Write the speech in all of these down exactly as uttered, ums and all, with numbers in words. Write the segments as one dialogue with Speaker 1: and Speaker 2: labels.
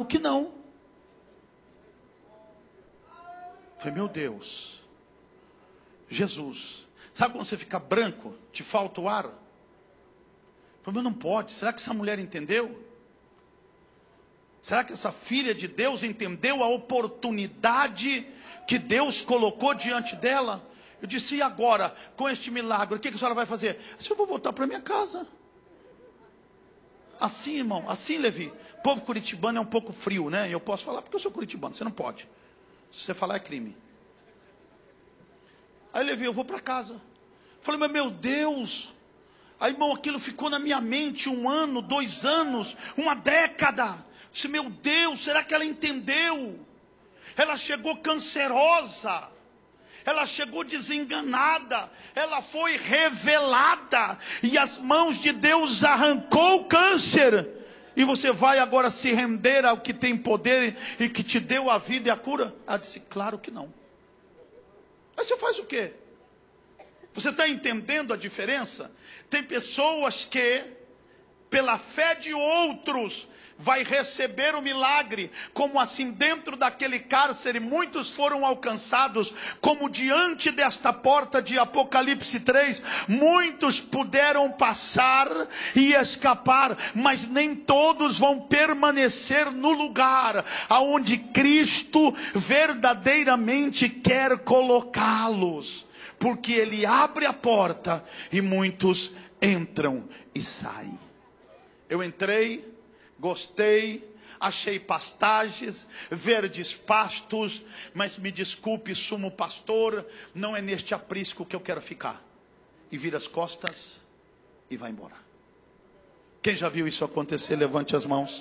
Speaker 1: que não. Falei, meu Deus, Jesus, sabe quando você fica branco, te falta o ar? Falei, mas não pode, será que essa mulher entendeu? Será que essa filha de Deus entendeu a oportunidade que Deus colocou diante dela? Eu disse, e agora, com este milagre, o que a senhora vai fazer? Eu disse, eu vou voltar para minha casa. Assim, irmão, assim, Levi. O povo curitibano é um pouco frio, né? Eu posso falar porque eu sou curitibano, você não pode. Se você falar é crime. Aí, Levi, eu vou para casa. Falei, mas meu Deus. Aí, irmão, aquilo ficou na minha mente um ano, dois anos, uma década. Eu disse, meu Deus, será que ela entendeu? Ela chegou cancerosa. Ela chegou desenganada, ela foi revelada, e as mãos de Deus arrancou o câncer, e você vai agora se render ao que tem poder, e que te deu a vida e a cura? Ela disse, claro que não. Aí você faz o quê? Você está entendendo a diferença? Tem pessoas que, pela fé de outros, vai receber o milagre, como assim dentro daquele cárcere, muitos foram alcançados, como diante desta porta de Apocalipse três, muitos puderam passar e escapar, mas nem todos vão permanecer no lugar, aonde Cristo verdadeiramente quer colocá-los, porque Ele abre a porta, e muitos entram e saem. Eu entrei, gostei, achei pastagens, verdes pastos, mas me desculpe, sumo pastor, não é neste aprisco que eu quero ficar. E vira as costas e vai embora. Quem já viu isso acontecer, levante as mãos.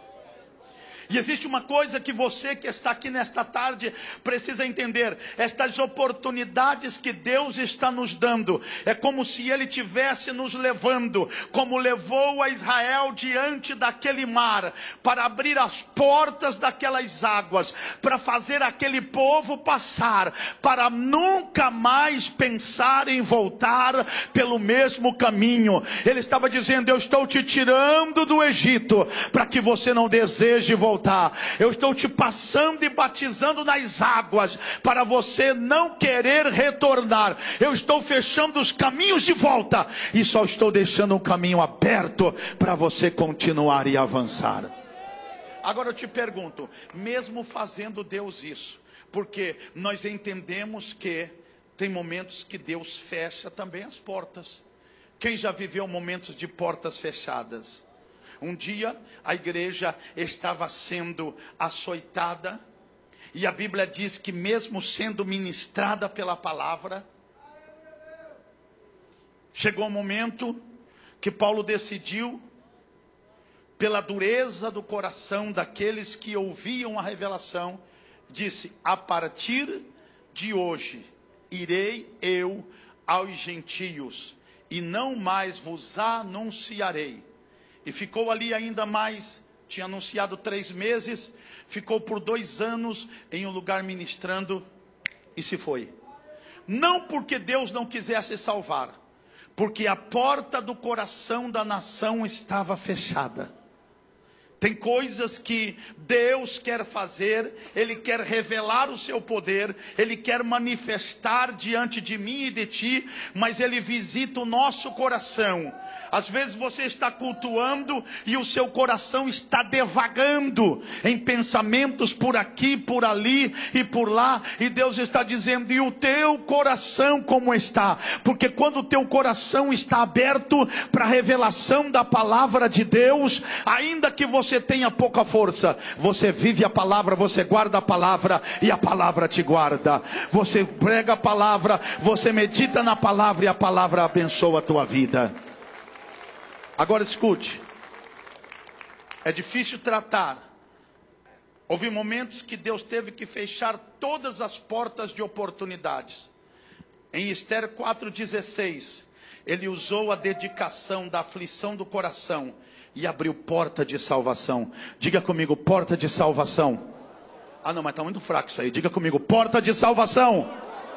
Speaker 1: E existe uma coisa que você que está aqui nesta tarde precisa entender: estas oportunidades que Deus está nos dando, é como se Ele tivesse nos levando, como levou a Israel diante daquele mar, para abrir as portas daquelas águas, para fazer aquele povo passar, para nunca mais pensar em voltar pelo mesmo caminho. Ele estava dizendo, eu estou te tirando do Egito, para que você não deseje voltar. Eu estou te passando e batizando nas águas, para você não querer retornar. Eu estou fechando os caminhos de volta, e só estou deixando um caminho aberto, para você continuar e avançar. Agora eu te pergunto, mesmo fazendo Deus isso, porque nós entendemos que tem momentos que Deus fecha também as portas. Quem já viveu momentos de portas fechadas? Um dia a igreja estava sendo açoitada, e a Bíblia diz que mesmo sendo ministrada pela palavra, chegou um momento que Paulo decidiu, pela dureza do coração daqueles que ouviam a revelação, disse, a partir de hoje irei eu aos gentios, e não mais vos anunciarei. E ficou ali ainda mais, tinha anunciado três meses, ficou por dois anos em um lugar ministrando, e se foi. Não porque Deus não quisesse salvar, porque a porta do coração da nação estava fechada. Tem coisas que Deus quer fazer, Ele quer revelar o seu poder, Ele quer manifestar diante de mim e de ti, mas Ele visita o nosso coração. Às vezes você está cultuando e o seu coração está devagando em pensamentos por aqui, por ali e por lá, e Deus está dizendo, e o teu coração como está? Porque quando o teu coração está aberto para a revelação da palavra de Deus, ainda que você tenha pouca força, você vive a palavra, você guarda a palavra, e a palavra te guarda. Você prega a palavra, você medita na palavra, e a palavra abençoa a tua vida. Agora escute, é difícil tratar. Houve momentos que Deus teve que fechar todas as portas de oportunidades. Em Esther quatro dezesseis, Ele usou a dedicação da aflição do coração e abriu porta de salvação. Diga comigo, porta de salvação. Ah não, mas está muito fraco isso aí. Diga comigo, porta de salvação.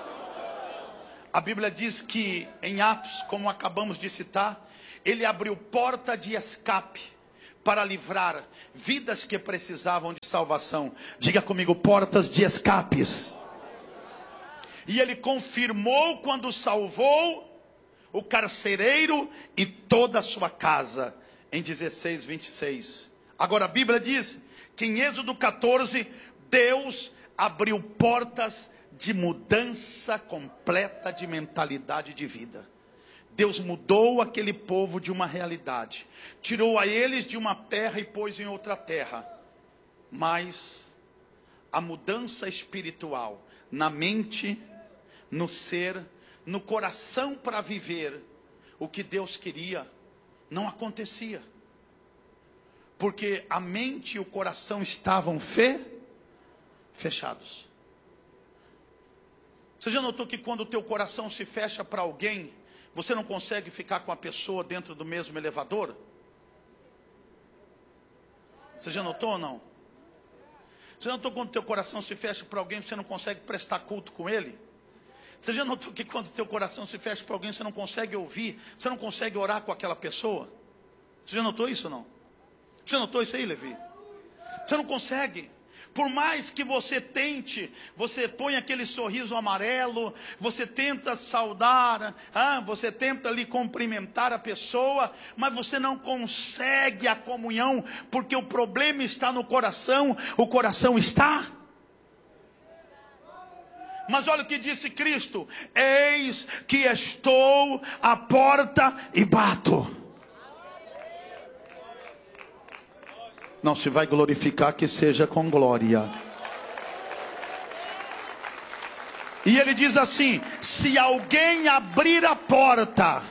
Speaker 1: A Bíblia diz que em Atos, como acabamos de citar, Ele abriu porta de escape para livrar vidas que precisavam de salvação. Diga comigo, portas de escapes. E ele confirmou quando salvou o carcereiro e toda a sua casa, em dezesseis, vinte e seis. Agora a Bíblia diz que em Êxodo quatorze, Deus abriu portas de mudança completa de mentalidade de vida. Deus mudou aquele povo de uma realidade, tirou a eles de uma terra e pôs em outra terra. Mas a mudança espiritual na mente, no ser, no coração para viver o que Deus queria, não acontecia. Porque a mente e o coração estavam fe... fechados. Você já notou que quando o teu coração se fecha para alguém, você não consegue ficar com a pessoa dentro do mesmo elevador? Você já notou ou não? Você já notou quando o teu coração se fecha para alguém, você não consegue prestar culto com ele? Você já notou que quando o teu coração se fecha para alguém, você não consegue ouvir, você não consegue orar com aquela pessoa? Você já notou isso ou não? Você notou isso aí, Levi? Você não consegue. Por mais que você tente, você põe aquele sorriso amarelo, você tenta saudar, ah, você tenta ali cumprimentar a pessoa, mas você não consegue a comunhão, porque o problema está no coração, o coração está... Mas olha o que disse Cristo: eis que estou à porta e bato. Não se vai glorificar, que seja com glória. E ele diz assim: se alguém abrir a porta,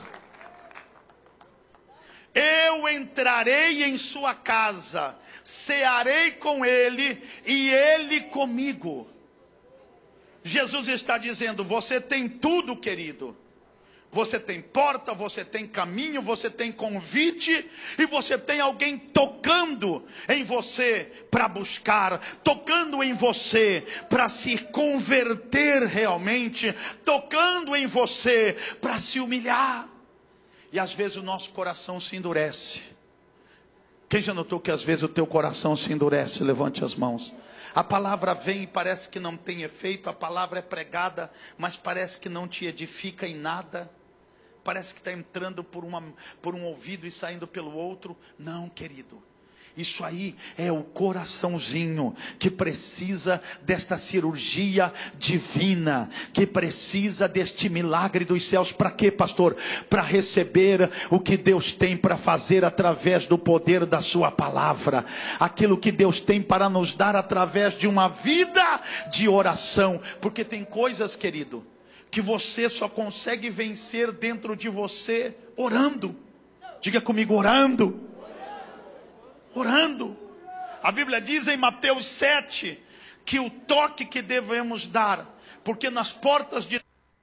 Speaker 1: eu entrarei em sua casa, cearei com ele e ele comigo. Jesus está dizendo: você tem tudo, querido. Você tem porta, você tem caminho, você tem convite, e você tem alguém tocando em você para buscar, tocando em você para se converter realmente, tocando em você para se humilhar. E às vezes o nosso coração se endurece. Quem já notou que às vezes o teu coração se endurece? Levante as mãos. A palavra vem e parece que não tem efeito, a palavra é pregada, mas parece que não te edifica em nada. Parece que está entrando por, uma, por um ouvido e saindo pelo outro. Não, querido. Isso aí é o coraçãozinho que precisa desta cirurgia divina, que precisa deste milagre dos céus. Para quê, pastor? Para receber o que Deus tem para fazer através do poder da sua palavra, aquilo que Deus tem para nos dar através de uma vida de oração. Porque tem coisas, querido, que você só consegue vencer dentro de você orando. Diga comigo, orando. Orando. A Bíblia diz em Mateus sete que o toque que devemos dar, porque nas portas de...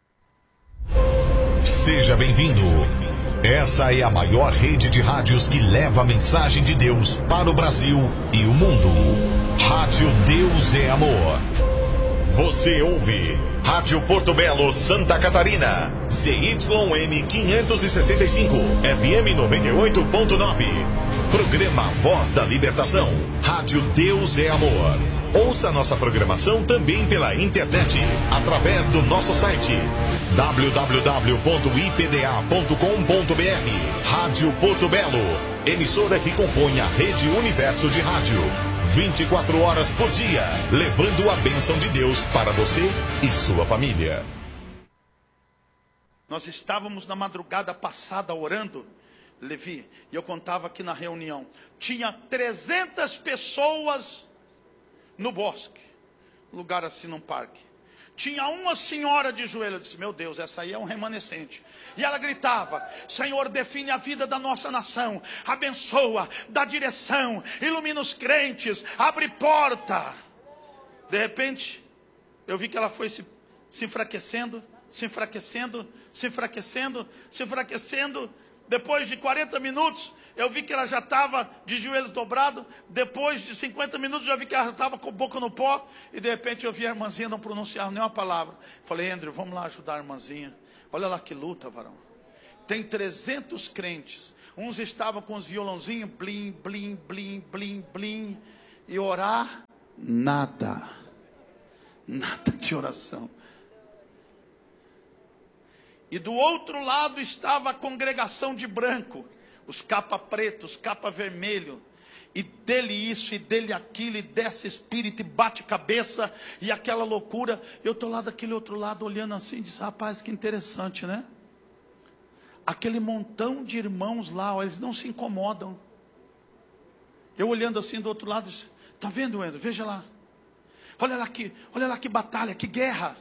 Speaker 2: Seja bem-vindo. Essa é a maior rede de rádios que leva a mensagem de Deus para o Brasil e o mundo. Rádio Deus é Amor. Você ouve Rádio Porto Belo, Santa Catarina, C Y M quinhentos e sessenta e cinco, F M noventa e oito ponto nove. Programa Voz da Libertação, Rádio Deus é Amor. Ouça nossa programação também pela internet, através do nosso site w w w ponto i p d a ponto com ponto b r. Rádio Porto Belo, emissora que compõe a Rede Universo de Rádio. vinte e quatro horas por dia, levando a bênção de Deus para você e sua família.
Speaker 1: Nós estávamos na madrugada passada orando, Levi, e eu contava aqui na reunião, tinha trezentas pessoas no bosque, lugar assim num parque. Tinha uma senhora de joelho, eu disse: meu Deus, essa aí é um remanescente. E ela gritava: Senhor, define a vida da nossa nação, abençoa, dá direção, ilumina os crentes, abre porta. De repente, eu vi que ela foi se, se enfraquecendo, se enfraquecendo, se enfraquecendo, se enfraquecendo. Depois de quarenta minutos, eu vi que ela já estava de joelhos dobrados. Depois de cinquenta minutos, já vi que ela estava com a boca no pó. E de repente eu vi a irmãzinha não pronunciar nenhuma palavra. Falei: Andrew, vamos lá ajudar a irmãzinha. Olha lá que luta, varão. Tem trezentos crentes. Uns estavam com os violãozinhos, blim, blim, blim, blim, blim. E orar, nada. Nada de oração. E do outro lado estava a congregação de branco. Os capa pretos, capa vermelho. E dele isso, e dele aquilo, e desce espírito, e bate cabeça, e aquela loucura. Eu estou lá daquele outro lado, olhando assim, e disse, rapaz, que interessante, né? Aquele montão de irmãos lá, ó, eles não se incomodam. Eu olhando assim do outro lado, disse, está vendo, Wendel? Veja lá. Olha lá que, olha lá que batalha, que guerra.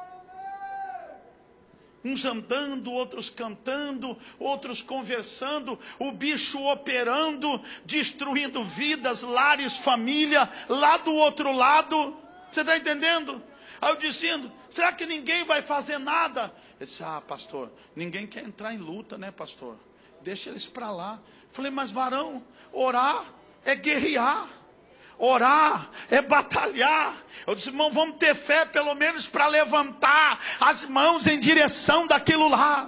Speaker 1: Uns andando, outros cantando, outros conversando, o bicho operando, destruindo vidas, lares, família, lá do outro lado. Você está entendendo? Aí eu dizendo, será que ninguém vai fazer nada? Ele disse, ah, pastor, ninguém quer entrar em luta, né, pastor? Deixa eles para lá. Falei, mas varão, orar é guerrear. Orar é batalhar. Eu disse, irmão, vamos ter fé pelo menos para levantar as mãos em direção daquilo lá.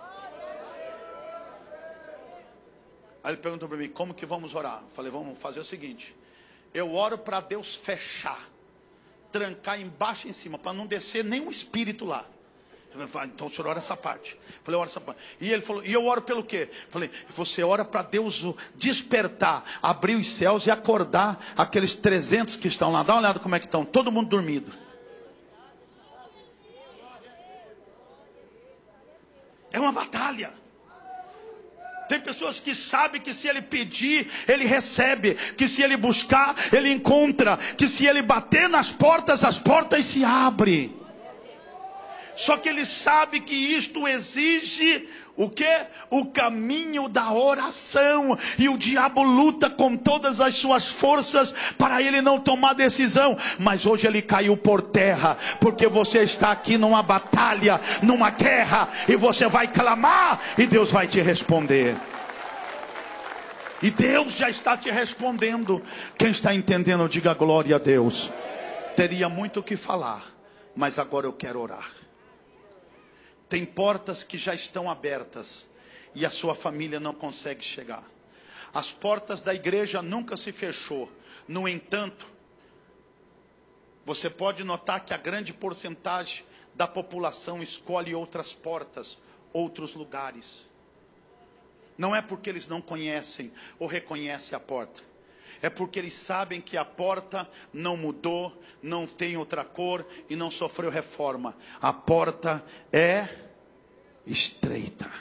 Speaker 1: Aí ele perguntou para mim, como que vamos orar? Eu falei, vamos fazer o seguinte, eu oro para Deus fechar, trancar embaixo e em cima, para não descer nenhum espírito lá. Eu falei, então o senhor ora essa parte. Eu falei, ora essa parte. E ele falou, e eu oro pelo quê? Eu falei, você ora para Deus despertar, abrir os céus e acordar aqueles trezentos que estão lá. Dá uma olhada como é que estão, todo mundo dormido. É uma batalha. Tem pessoas que sabem que se ele pedir, ele recebe. Que se ele buscar, ele encontra. Que se ele bater nas portas, as portas se abrem. Só que ele sabe que isto exige o quê? O caminho da oração. E o diabo luta com todas as suas forças para ele não tomar decisão. Mas hoje ele caiu por terra, porque você está aqui numa batalha, numa guerra, e você vai clamar e Deus vai te responder. E Deus já está te respondendo. Quem está entendendo, diga glória a Deus. Teria muito o que falar, mas agora eu quero orar. Tem portas que já estão abertas e a sua família não consegue chegar. As portas da igreja nunca se fechou. No entanto, você pode notar que a grande porcentagem da população escolhe outras portas, outros lugares. Não é porque eles não conhecem ou reconhecem a porta. É porque eles sabem que a porta não mudou, não tem outra cor e não sofreu reforma. A porta é estreita.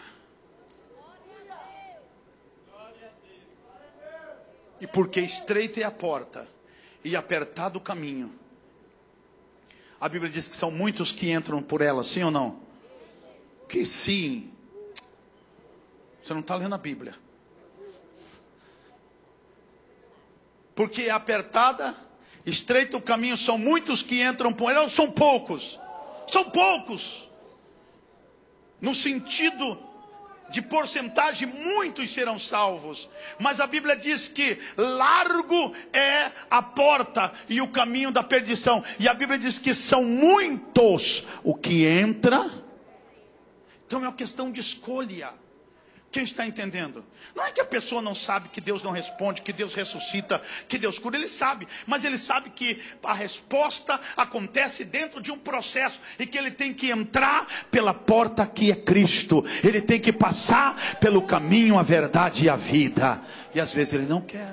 Speaker 1: E porque estreita é a porta e apertado o caminho, a Bíblia diz que são muitos que entram por ela, sim ou não? Que sim. Você não está lendo a Bíblia. Porque é apertada, estreita o caminho, são muitos que entram por ela, ou são poucos? São poucos. No sentido de porcentagem, muitos serão salvos. Mas a Bíblia diz que largo é a porta e o caminho da perdição. E a Bíblia diz que são muitos o que entra. Então é uma questão de escolha. Quem está entendendo? Não é que a pessoa não sabe que Deus não responde, que Deus ressuscita, que Deus cura. Ele sabe, mas ele sabe que a resposta acontece dentro de um processo e que ele tem que entrar pela porta que é Cristo. Ele tem que passar pelo caminho, a verdade e a vida. E às vezes ele não quer.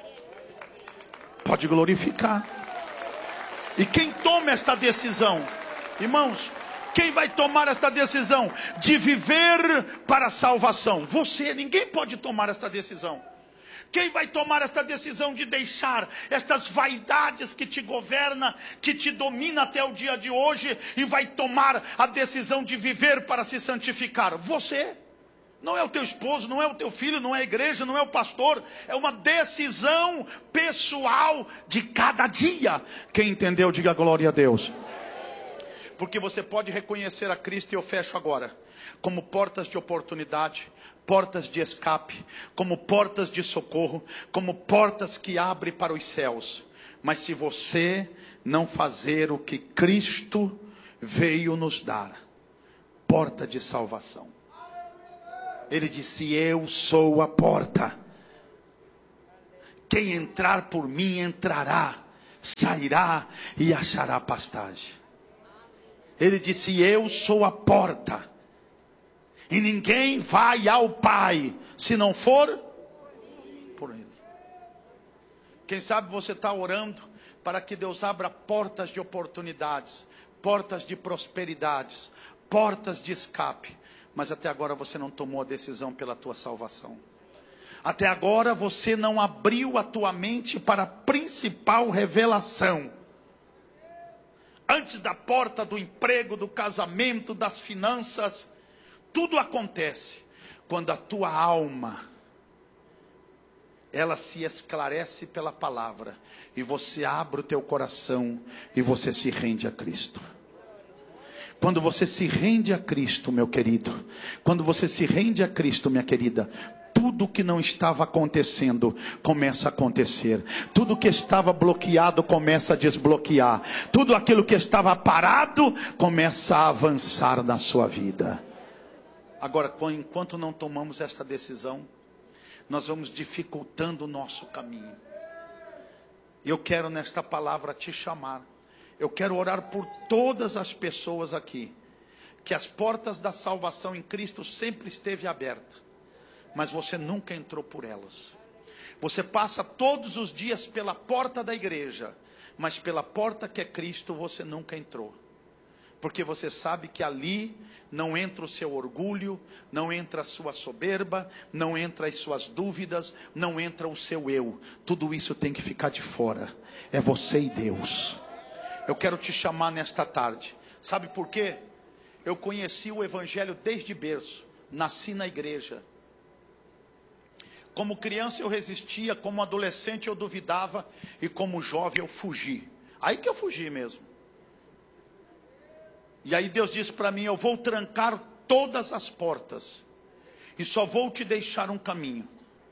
Speaker 1: Pode glorificar. E quem toma esta decisão, irmãos? Quem vai tomar esta decisão de viver para a salvação? Você, ninguém pode tomar esta decisão. Quem vai tomar esta decisão de deixar estas vaidades que te governam, que te domina até o dia de hoje, e vai tomar a decisão de viver para se santificar? Você. Não é o teu esposo, não é o teu filho, não é a igreja, não é o pastor. É uma decisão pessoal de cada dia. Quem entendeu, diga glória a Deus. Porque você pode reconhecer a Cristo, e eu fecho agora, como portas de oportunidade, portas de escape, como portas de socorro, como portas que abrem para os céus. Mas se você não fazer o que Cristo veio nos dar, porta de salvação, Ele disse: eu sou a porta. Quem entrar por mim entrará, sairá e achará pastagem. Ele disse: eu sou a porta, e ninguém vai ao Pai se não for por Ele. Quem sabe você está orando para que Deus abra portas de oportunidades, portas de prosperidades, portas de escape, mas até agora você não tomou a decisão pela tua salvação. Até agora você não abriu a tua mente para a principal revelação. Antes da porta do emprego, do casamento, das finanças, tudo acontece quando a tua alma, ela se esclarece pela palavra, e você abre o teu coração e você se rende a Cristo. Quando você se rende a Cristo, meu querido, quando você se rende a Cristo, minha querida, tudo que não estava acontecendo começa a acontecer. Tudo que estava bloqueado começa a desbloquear. Tudo aquilo que estava parado começa a avançar na sua vida. Agora, enquanto não tomamos esta decisão, nós vamos dificultando o nosso caminho. Eu quero nesta palavra te chamar. Eu quero orar por todas as pessoas aqui, que as portas da salvação em Cristo sempre esteve aberta, mas você nunca entrou por elas. Você passa todos os dias pela porta da igreja, mas pela porta que é Cristo você nunca entrou. Porque você sabe que ali não entra o seu orgulho, não entra a sua soberba, não entra as suas dúvidas, não entra o seu eu. Tudo isso tem que ficar de fora. É você e Deus. Eu quero te chamar nesta tarde. Sabe por quê? Eu conheci o Evangelho desde berço. Nasci na igreja. Como criança eu resistia, como adolescente eu duvidava, e como jovem eu fugi. Aí que eu fugi mesmo. E aí Deus disse para mim: eu vou trancar todas as portas, e só vou te deixar um caminho,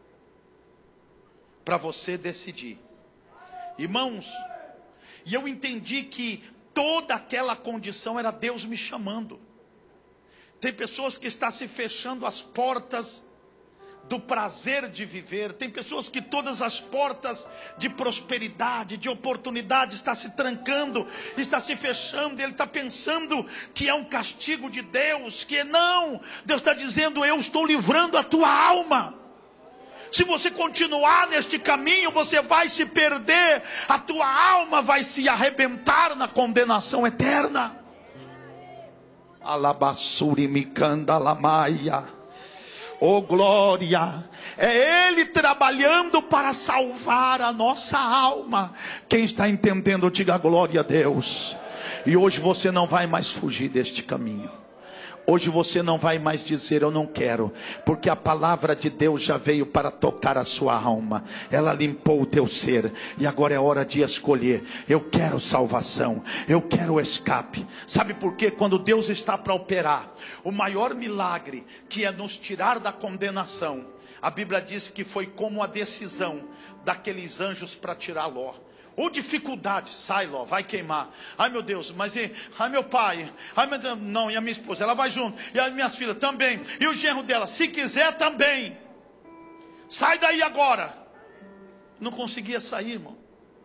Speaker 1: para você decidir. Irmãos, e eu entendi que toda aquela condição era Deus me chamando. Tem pessoas que estão se fechando as portas do prazer de viver. Tem pessoas que todas as portas de prosperidade, de oportunidade, está se trancando, está se fechando. Ele está pensando que é um castigo de Deus, que não. Deus está dizendo: eu estou livrando a tua alma. Se você continuar neste caminho, você vai se perder. A tua alma vai se arrebentar na condenação eterna. Alabassuri mikanda lamaia. Oh glória, é Ele trabalhando para salvar a nossa alma. Quem está entendendo, diga glória a Deus. E hoje você não vai mais fugir deste caminho. Hoje você não vai mais dizer: eu não quero, porque a palavra de Deus já veio para tocar a sua alma. Ela limpou o teu ser, e agora é hora de escolher. Eu quero salvação, eu quero escape. Sabe por quê? Quando Deus está para operar o maior milagre, que é nos tirar da condenação, a Bíblia diz que foi como a decisão daqueles anjos para tirar Ló. Ou dificuldade, sai Ló, vai queimar. Ai meu Deus, mas e, ai meu pai, ai meu Deus, não, e a minha esposa, ela vai junto, e as minhas filhas também, e o genro dela, se quiser também. Sai daí agora. Não conseguia sair, irmão.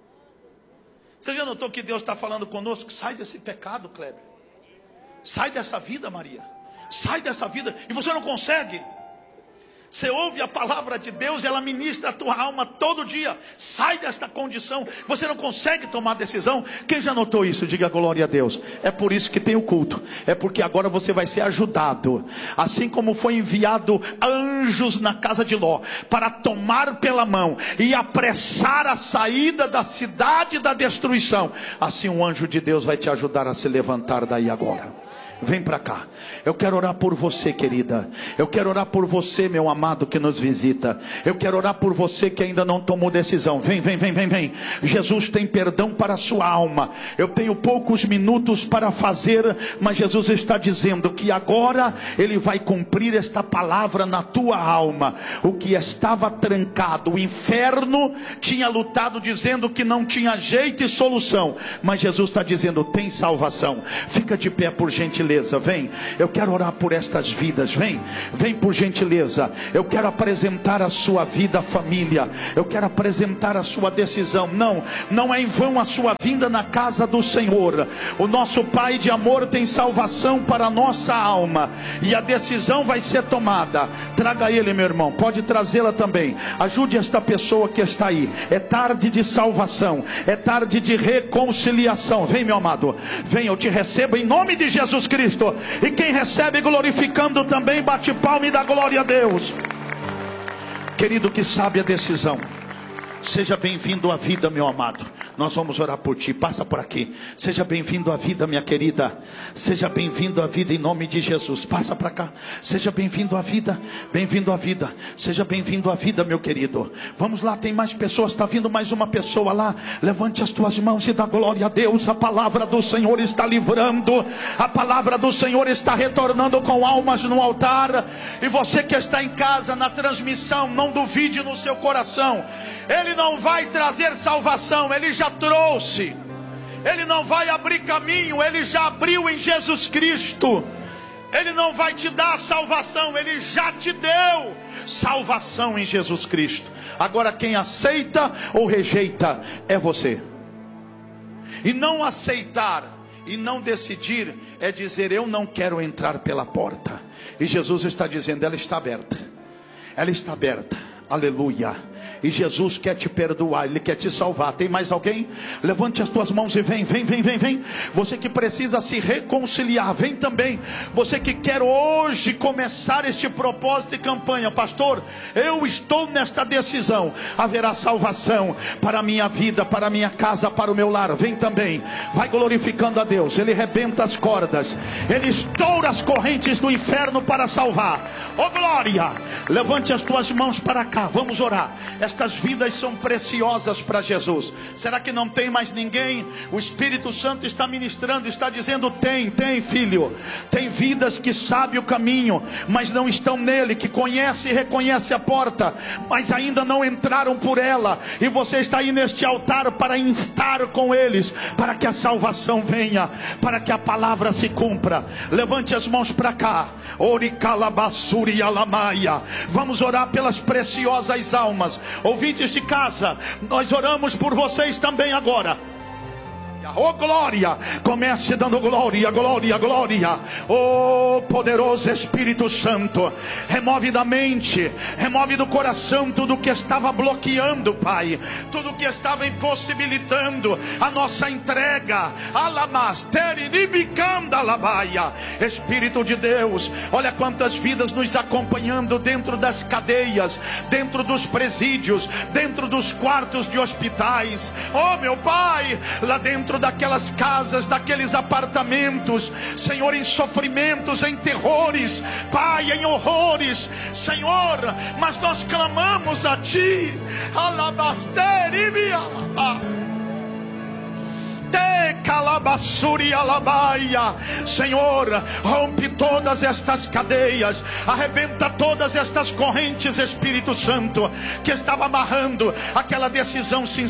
Speaker 1: Você já notou que Deus está falando conosco? Sai desse pecado, Kleber. Sai dessa vida, Maria. Sai dessa vida, e você não consegue. Você ouve a palavra de Deus, ela ministra a tua alma todo dia. Sai desta condição, você não consegue tomar decisão. Quem já notou isso? Diga glória a Deus. É por isso que tem o culto. É porque agora você vai ser ajudado. Assim como foi enviado anjos na casa de Ló, para tomar pela mão e apressar a saída da cidade da destruição, assim um anjo de Deus vai te ajudar a se levantar daí agora. Vem para cá. Eu quero orar por você, querida. Eu quero orar por você, meu amado, que nos visita. Eu quero orar por você que ainda não tomou decisão. Vem, vem, vem, vem, vem. Jesus tem perdão para a sua alma. Eu tenho poucos minutos para fazer, mas Jesus está dizendo que agora Ele vai cumprir esta palavra na tua alma. O que estava trancado, o inferno tinha lutado dizendo que não tinha jeito e solução, mas Jesus está dizendo: tem salvação. Fica de pé, por gentileza. gentileza, vem. Eu quero orar por estas vidas, vem. Vem por gentileza. Eu quero apresentar a sua vida, família. Eu quero apresentar a sua decisão. Não, não é em vão a sua vinda na casa do Senhor. O nosso Pai de amor tem salvação para a nossa alma, e a decisão vai ser tomada. Traga ele, meu irmão, pode trazê-la também. Ajude esta pessoa que está aí. É tarde de salvação, é tarde de reconciliação. Vem, meu amado, vem, eu te recebo em nome de Jesus Cristo. E quem recebe glorificando também, bate palma e dá glória a Deus. Querido que sabe a decisão, seja bem-vindo à vida, meu amado. Nós vamos orar por ti, passa por aqui. Seja bem-vindo à vida, minha querida. Seja bem-vindo à vida em nome de Jesus. Passa para cá. Seja bem-vindo à vida. Bem-vindo à vida. Seja bem-vindo à vida, meu querido. Vamos lá, tem mais pessoas. Está vindo mais uma pessoa lá. Levante as tuas mãos e dá glória a Deus. A palavra do Senhor está livrando. A palavra do Senhor está retornando com almas no altar. E você que está em casa na transmissão, não duvide no seu coração. Ele não vai trazer salvação, Ele já trouxe. Ele não vai abrir caminho, Ele já abriu em Jesus Cristo. Ele não vai te dar salvação, Ele já te deu salvação em Jesus Cristo. Agora quem aceita ou rejeita é você. E não aceitar e não decidir é dizer: eu não quero entrar pela porta. E Jesus está dizendo: ela está aberta. Ela está aberta. Aleluia. E Jesus quer te perdoar, Ele quer te salvar. Tem mais alguém? Levante as tuas mãos e vem, vem, vem, vem, vem. Você que precisa se reconciliar, vem também. Você que quer hoje começar este propósito e campanha: pastor, eu estou nesta decisão. Haverá salvação para a minha vida, para a minha casa, para o meu lar. Vem também, vai glorificando a Deus. Ele rebenta as cordas, Ele estoura as correntes do inferno para salvar. Oh glória! Levante as tuas mãos para cá, vamos orar. Estas vidas são preciosas para Jesus. Será que não tem mais ninguém? O Espírito Santo está ministrando, está dizendo: tem, tem, filho. Tem vidas que sabem o caminho, mas não estão nele, que conhece e reconhece a porta, mas ainda não entraram por ela. E você está aí neste altar para instar com eles, para que a salvação venha, para que a palavra se cumpra. Levante as mãos para cá. Oricalabassuri alamaia. Vamos orar pelas preciosas almas. Ouvintes de casa, nós oramos por vocês também agora. Oh glória, comece dando glória, glória, glória. Oh poderoso Espírito Santo, remove da mente, remove do coração tudo que estava bloqueando, Pai, tudo que estava impossibilitando a nossa entrega. Espírito de Deus, olha quantas vidas nos acompanhando dentro das cadeias, dentro dos presídios, dentro dos quartos de hospitais. Oh meu Pai, lá dentro daquelas casas, daqueles apartamentos, Senhor, em sofrimentos, em terrores, Pai, em horrores, Senhor, mas nós clamamos a Ti. Senhor, rompe todas estas cadeias, arrebenta todas estas correntes, Espírito Santo, que estava amarrando aquela decisão sincera